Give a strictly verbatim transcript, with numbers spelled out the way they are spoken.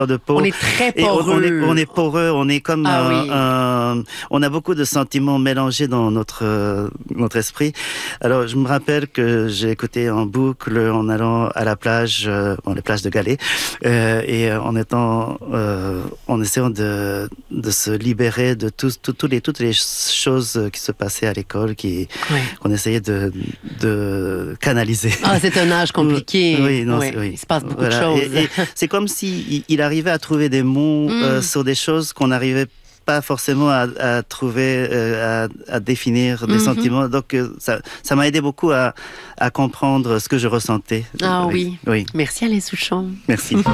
de peau. On est très Et on, poreux. on, est, on est poreux, on est comme Ah un, oui. un- on a beaucoup de sentiments mélangés dans notre euh, notre esprit. Alors je me rappelle que j'ai écouté en boucle en allant à la plage, euh, bon, les plages de Galets, euh, et euh, en étant, euh, en essayant de de se libérer de tous tout, tous les toutes les choses qui se passaient à l'école, qui Ouais. qu'on essayait de de canaliser. Ah, c'est un âge compliqué. Oui, non, Ouais. c'est- oui. Il se passe beaucoup Voilà. de choses. Et, et c'est comme si il, il arrivait à trouver des mots Mm. euh, sur des choses qu'on n'arrivait pas forcément à, à trouver, euh, à, à définir des Mhm. sentiments. Donc euh, ça, ça m'a aidé beaucoup à, à comprendre ce que je ressentais. Ah oui. Oui. Merci Alain Souchon. Merci.